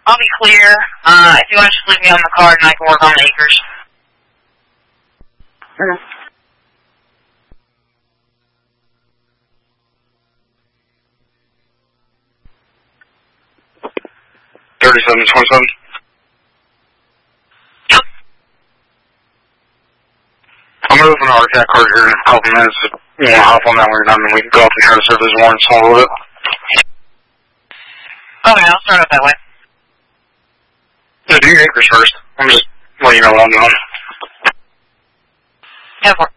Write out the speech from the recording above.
I'll be clear. If you want to just leave me on the card and I can work on the acres. Okay. 3727. Yep. I'm going to open an RCAT card here in a couple minutes. If you want to hop on that when you're done, then we can go up and try to serve those warrants a little bit. Okay, I'll start out that way. Yeah, do your acres first. I'm just letting you know what I'm doing. Yeah,